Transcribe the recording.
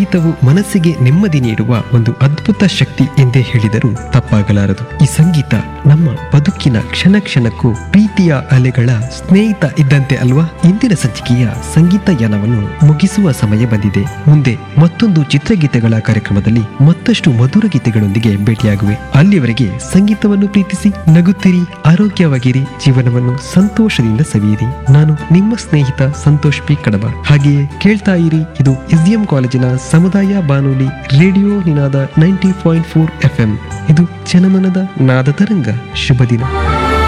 ಸಂಗೀತವು ಮನಸ್ಸಿಗೆ ನೆಮ್ಮದಿ ನೀಡುವ ಒಂದು ಅದ್ಭುತ ಶಕ್ತಿ ಎಂದೇ ಹೇಳಿದರೂ ತಪ್ಪಾಗಲಾರದು. ಈ ಸಂಗೀತ ನಮ್ಮ ಬದುಕಿನ ಕ್ಷಣ ಕ್ಷಣಕ್ಕೂ ಪ್ರೀತಿಯ ಅಲೆಗಳ ಸ್ನೇಹಿತ ಇದ್ದಂತೆ ಅಲ್ವಾ? ಇಂದಿನ ಸಂಚಿಕೆಯ ಸಂಗೀತ ಯಾನವನ್ನು ಮುಗಿಸುವ ಸಮಯ ಬಂದಿದೆ. ಮುಂದೆ ಮತ್ತೊಂದು ಚಿತ್ರಗೀತೆಗಳ ಕಾರ್ಯಕ್ರಮದಲ್ಲಿ ಮತ್ತಷ್ಟು ಮಧುರ ಗೀತೆಗಳೊಂದಿಗೆ ಭೇಟಿಯಾಗುವೆ. ಅಲ್ಲಿಯವರೆಗೆ ಸಂಗೀತವನ್ನು ಪ್ರೀತಿಸಿ, ನಗುತ್ತಿರಿ, ಆರೋಗ್ಯವಾಗಿರಿ, ಜೀವನವನ್ನು ಸಂತೋಷದಿಂದ ಸವಿಯಿರಿ. ನಾನು ನಿಮ್ಮ ಸ್ನೇಹಿತ ಸಂತೋಷ್ ಪಿ ಕಡಬ. ಹಾಗೆಯೇ ಕೇಳ್ತಾ ಇರಿ, ಇದು ಎಸ್ಡಿಎಂ ಕಾಲೇಜಿನ ಸಮುದಾಯ ಬಾನುಲಿ ರೇಡಿಯೋ ನಿನಾದ 90.4 FM. ಇದು ಜನಮನದ ನಾದ ತರಂಗ. ಶುಭ ದಿನ.